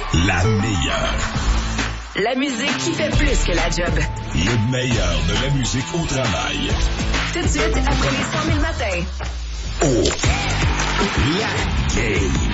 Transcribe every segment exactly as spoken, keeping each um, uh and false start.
La meilleure. La musique qui fait plus que la job. Le meilleur de la musique au travail. Tout de suite, après les cent mille matins. Oh. La game.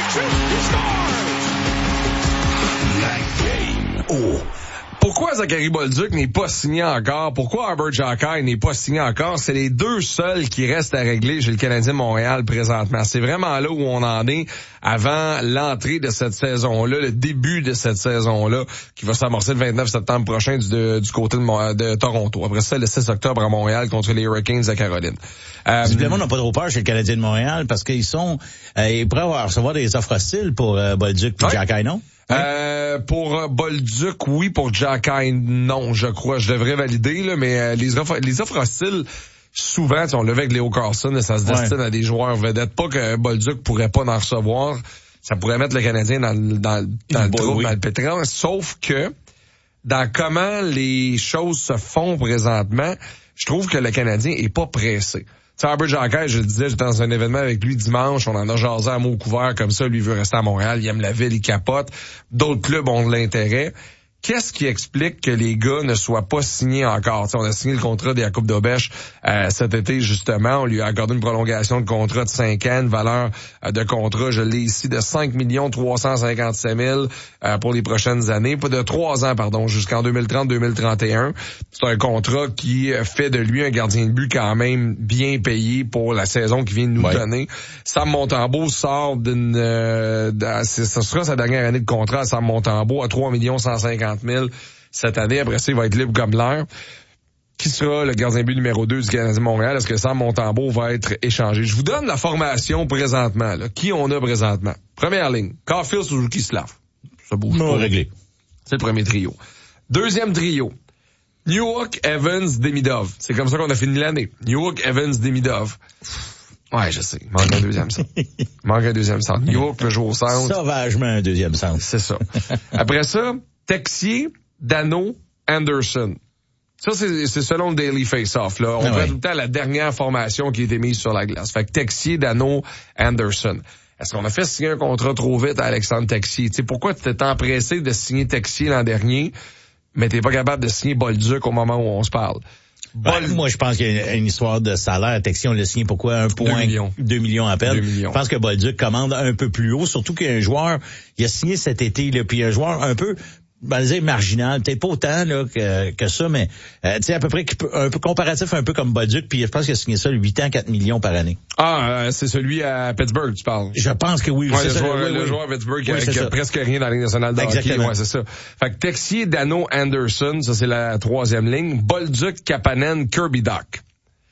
La game. Oh. Pourquoi Zachary Bolduc n'est pas signé encore? Pourquoi Albert Jacquet n'est pas signé encore? C'est les deux seuls qui restent à régler chez le Canadien de Montréal présentement. C'est vraiment là où on en est avant l'entrée de cette saison-là, le début de cette saison-là, qui va s'amorcer le vingt-neuf septembre prochain du, de, du côté de, de Toronto. Après ça, le six octobre à Montréal contre les Hurricanes de Caroline. Euh, Visiblement, on n'a pas trop peur chez le Canadien de Montréal parce qu'ils sont euh, ils pourraient avoir, recevoir des offres hostiles pour euh, Bolduc et ouais. Jacquet, non? Euh, pour Bolduc, oui. Pour Jacquet, non, je crois. Je devrais valider, là, mais euh, les offres, les offres hostiles, souvent, on le fait avec Léo Carlson, ça se destine ouais. à des joueurs vedettes. Pas que Bolduc pourrait pas en recevoir. Ça pourrait mettre le Canadien dans, dans, dans le trou, oui. dans le pétrin. Sauf que, dans comment les choses se font présentement, je trouve que le Canadien est pas pressé. Albert Jacquet, je le disais, j'étais dans un événement avec lui dimanche, on en a jasé à mots couverts comme ça, lui veut rester à Montréal, il aime la ville, il capote. D'autres clubs ont de l'intérêt. Qu'est-ce qui explique que les gars ne soient pas signés encore? T'sais, on a signé le contrat de Jakub Dobeš euh, cet été, justement. On lui a accordé une prolongation de contrat de cinq ans, une valeur euh, de contrat, je l'ai ici, de cinq millions trois cent cinquante-sept mille euh, pour les prochaines années. Pas de trois ans, pardon, jusqu'en deux mille trente deux mille trente et un. C'est un contrat qui fait de lui un gardien de but quand même bien payé pour la saison qui vient de nous ouais. donner. Sam Montembeault sort d'une... Euh, ce sera sa dernière année de contrat à Sam Montembeault à trois millions cent cinquante mille cette année. Après ça, il va être libre comme l'air. Qui sera le gardien but numéro deux du Canadien de Montréal? Est-ce que Sam Montembeault va être échangé? Je vous donne la formation présentement. Là. Qui on a présentement? Première ligne. Caulfield, Suzuki, Slav. Ça bouge non, pas. Réglé. C'est le premier trio. Deuxième trio. Newhook, Evans, Demidov. C'est comme ça qu'on a fini l'année. Newhook, Evans, Demidov. Ouais, je sais. Il manque un deuxième centre. Il manque un deuxième centre. Newhook peut jouer au centre. Sauvagement un deuxième centre. C'est ça. Après ça, Texier, Dano, Anderson. Ça, c'est, c'est selon le Daily Face-Off, là. On ah voit ouais. tout le temps la dernière formation qui a été mise sur la glace. Fait que Texier, Dano, Anderson. Est-ce qu'on a fait signer un contrat trop vite à Alexandre Texier? Tu sais, pourquoi tu t'es empressé de signer Texier l'an dernier, mais t'es pas capable de signer Bolduc au moment où on se parle? Bol... Ben, moi, je pense qu'il y a une histoire de salaire. Texier, on l'a signé pourquoi? Un point, deux millions. Deux millions à peine. Deux millions. Je pense que Bolduc commande un peu plus haut, surtout qu'il y a un joueur, il a signé cet été, là, puis un joueur un peu, ben, dire marginal, peut-être pas autant là que, que ça, mais euh, tu sais à peu près un peu comparatif, un peu comme Bolduc, puis je pense qu'il a signé ça huit ans, quatre millions par année. Ah, euh, c'est celui à Pittsburgh, tu parles. Je pense que oui. Ouais, c'est le, ça, joueur, oui, le oui. joueur à Pittsburgh qui, oui, a, qui a presque rien dans la Ligue nationale de hockey. Ouais, c'est ça. Fait que Texier, Dano, Anderson, ça c'est la troisième ligne. Bolduc, Kapanen, Kirby Dach.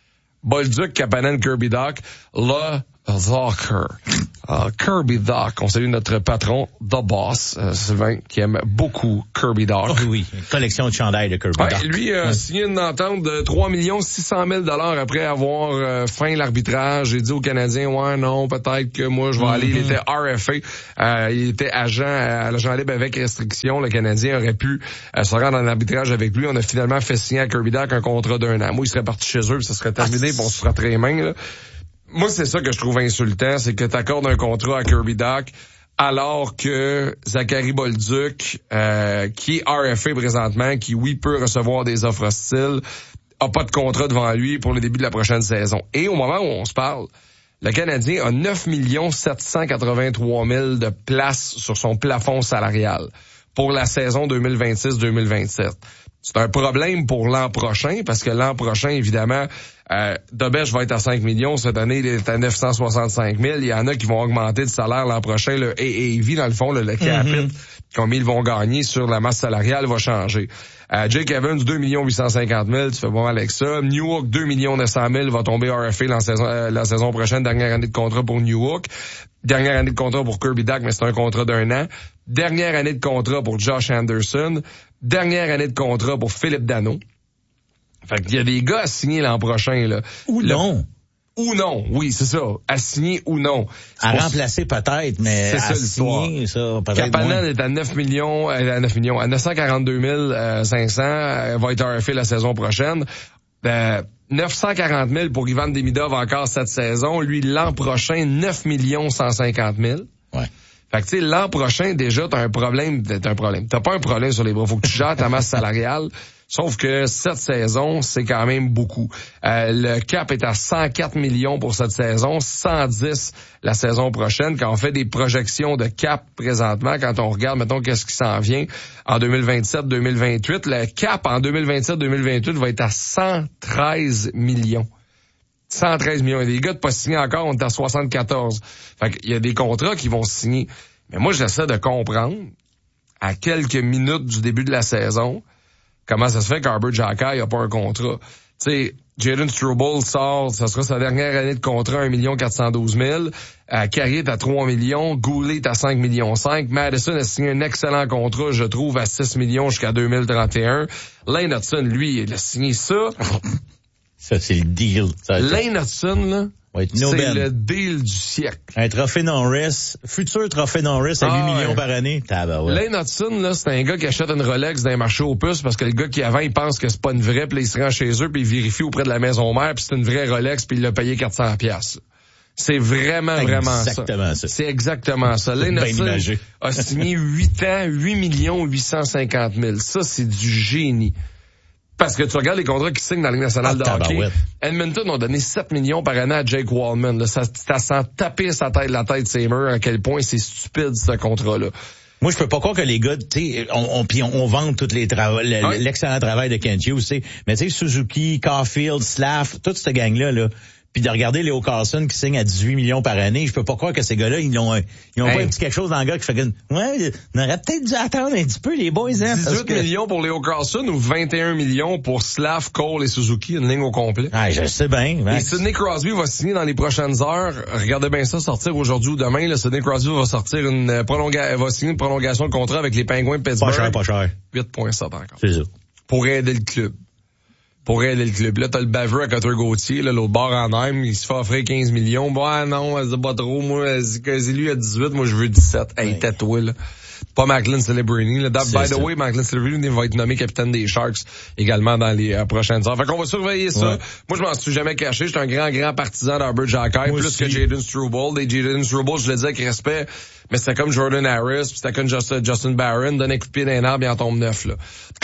Bolduc, Kapanen, Kirby Dach. Là, Zucker. Uh, Kirby Dach. On salue notre patron, The Boss, euh, Sylvain, qui aime beaucoup Kirby Dach. Oh, oui, une collection de chandails de Kirby ouais, Dach. Lui a euh, ouais. signé une entente de trois millions six cent mille dollars après avoir euh, fin l'arbitrage. J'ai dit aux Canadiens, ouais, non, peut-être que moi, je vais mm-hmm. aller. Il était R F A. Euh, il était agent à l'agent libre avec restriction. Le Canadien aurait pu euh, se rendre en arbitrage avec lui. On a finalement fait signer à Kirby Dach un contrat d'un an. Moi, il serait parti chez eux, puis ça serait terminé, puis on se frottrait les mains, là. Moi, c'est ça que je trouve insultant, c'est que tu accordes un contrat à Kirby Dach alors que Zachary Bolduc, euh, qui est R F A présentement, qui, oui, peut recevoir des offres hostiles, a pas de contrat devant lui pour le début de la prochaine saison. Et au moment où on se parle, le Canadien a neuf millions sept cent quatre-vingt-trois mille de places sur son plafond salarial pour la saison deux mille vingt-six deux mille vingt-sept. C'est un problème pour l'an prochain, parce que l'an prochain, évidemment, euh, Dobeš va être à cinq millions. Cette année, il est à neuf cent soixante-cinq mille. Il y en a qui vont augmenter de salaire l'an prochain. Le A A V, dans le fond, le, le capite, mm-hmm. combien ils vont gagner sur la masse salariale va changer. Euh, Jake Evans, deux millions huit cent cinquante mille, tu fais pas mal avec ça. Newhook, deux millions neuf cent mille, va tomber R F A la saison, euh, la saison prochaine. Dernière année de contrat pour Newhook. Dernière année de contrat pour Kirby Dach, mais c'est un contrat d'un an. Dernière année de contrat pour Josh Anderson. Dernière année de contrat pour Philippe Dano. Fait qu'il y a des gars à signer l'an prochain, là. Ou le... non. Ou non, oui, c'est ça. À signer ou non. À pour... remplacer peut-être, mais c'est à ça, signer, ça, peut-être Kapanen moins. est à neuf millions, à neuf millions, à neuf cent quarante-deux mille cinq cents, euh, va être R F A la saison prochaine. Euh, neuf cent quarante mille pour Ivan Demidov encore cette saison. Lui, l'an prochain, neuf millions cent cinquante mille. Ouais. Fait que, tu sais, l'an prochain, déjà, t'as un problème, t'as un problème. T'as pas un problème sur les bras. Faut que tu gères ta masse salariale. Sauf que cette saison, c'est quand même beaucoup. Euh, le cap est à cent quatre millions pour cette saison, cent dix la saison prochaine. Quand on fait des projections de cap présentement, quand on regarde, mettons, qu'est-ce qui s'en vient en deux mille vingt-sept deux mille vingt-huit, le cap en deux mille vingt-sept deux mille vingt-huit va être à cent treize millions. cent treize millions. Et des gars de pas signer encore, on est à soixante-quatorze. Fait qu'il y a des contrats qui vont signer. Mais moi, j'essaie de comprendre, à quelques minutes du début de la saison, comment ça se fait qu'Arbor Xhekaj n'a pas un contrat. Tu sais, Jayden Struble sort, ça sera sa dernière année de contrat, un million quatre cent douze mille. Euh, Carrier est à trois millions. Goulet est à cinq millions cinq. Madison a signé un excellent contrat, je trouve, à six millions jusqu'à deux mille trente et un. Lane Hudson, lui, il a signé ça. Ça, c'est le deal. Ça, Lane Hudson, là, c'est le deal du siècle. Un trophée Norris, futur trophée Norris à ah, huit millions ouais. par année. Tabarouette. Lane Hudson, là, c'est un gars qui achète une Rolex dans un marché aux puces parce que le gars qui avant, il pense que c'est pas une vraie, puis là, il se rend chez eux, puis il vérifie auprès de la maison mère, puis c'est une vraie Rolex, puis il l'a payé quatre cents piastres. C'est vraiment, vraiment exactement ça. ça. C'est exactement ça. Lane Hudson a signé huit ans, huit millions huit cent cinquante mille. Ça, c'est du génie. Parce que tu regardes les contrats qui signent dans la Ligue nationale ah, de hockey. Edmonton ont donné sept millions par année à Jake Wallman. Là, ça, ça sent taper sa tête, la tête de ses murs, à quel point c'est stupide, ce contrat-là. Moi, je peux pas croire que les gars, tu sais, on, on, pis on, on vante tous les travaux, oui. l'excellent travail de Kent Hughes, tu sais. Mais tu sais, Suzuki, Caulfield, Slav, toute cette gang-là, là. Puis de regarder Leo Carlson qui signe à dix-huit millions par année, je peux pas croire que ces gars-là, ils ont, ils ont hey. pas un petit quelque chose dans le gars qui fait que, ouais, on aurait peut-être dû attendre un petit peu les boys, hein. dix-huit que... millions pour Leo Carlson ou vingt et un millions pour Slav, Cole et Suzuki, une ligne au complet. Ah, je sais bien. Et Sidney Crosby va signer dans les prochaines heures. Regardez bien ça sortir aujourd'hui ou demain. Là, Sidney Crosby va sortir une prolongation, va signer une prolongation de contrat avec les Penguins de Pittsburgh. Pas cher, pas cher. huit virgule sept encore. C'est ça. Pour aider le club. Pour aider le club. Là, t'as le baveux à Cutter Gauthier, là, l'autre bord en Heim, il se fait offrir quinze millions. Bah, non, elle dit pas trop. Moi, elle dit que lui a dix-huit, moi, je veux dix-sept. Hey, ouais. Tais-toi, là. Pas Macklin Celebrini, là. By the ça. way, Macklin Celebrini va être nommé capitaine des Sharks également dans les euh, prochaines heures. Fait qu'on va surveiller ça. Ouais. Moi, je m'en suis jamais caché. J'étais un grand, grand partisan d'Arbor Xhekaj, plus aussi. que Jayden Struble. Des Jayden Struble, je le disais avec respect, mais c'était comme Jordan Harris, puis c'était comme Justin, Justin Barron, donne un coup de pied d'un arbre, il en tombe neuf, là.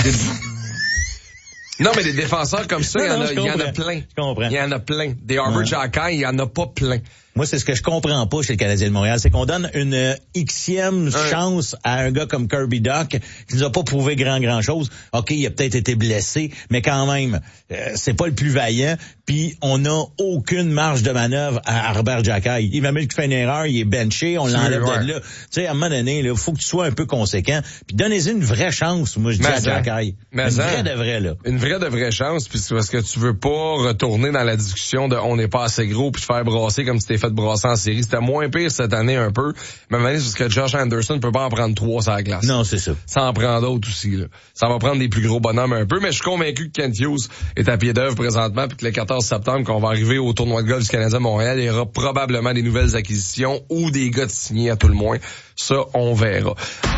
Non, mais des défenseurs comme ça, il y en a, il y en a plein. Je comprends. Il y en a plein. Des Arbor Xhekaj, il y en a pas plein. Moi, c'est ce que je comprends pas chez le Canadien de Montréal, c'est qu'on donne une euh, Xème ouais. chance à un gars comme Kirby Dach qui nous a pas prouvé grand grand chose. OK, il a peut-être été blessé, mais quand même, euh, c'est pas le plus vaillant. Puis on n'a aucune marge de manœuvre à Arbor Xhekaj. Il va même qu'il fait une erreur, il est benché, on l'enlève ouais. de là. Tu sais, à un moment donné, il faut que tu sois un peu conséquent. Puis donnez-y une vraie chance, moi je dis à Xhekaj. Une vraie de vraie, là. Une vraie de vraie chance, puis c'est parce que tu veux pas retourner dans la discussion de on n'est pas assez gros puis te faire brasser comme si t'es fait brasser en série. C'était moins pire cette année un peu. Mais maintenant, c'est parce que Josh Anderson ne peut pas en prendre trois sur la glace. Non, c'est ça. Ça en prend d'autres aussi, là. Ça va prendre des plus gros bonhommes un peu, mais je suis convaincu que Kent Hughes est à pied d'œuvre présentement, puis que le quatorze septembre, qu'on va arriver au tournoi de golf du Canadien de Montréal, il y aura probablement des nouvelles acquisitions ou des gars de signés à tout le moins. Ça, on verra.